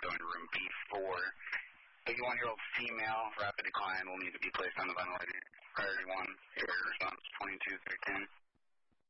going to room B4. 51-year-old female, rapid decline, will need to be placed on the ventilator. Priority 1, your response 22-13.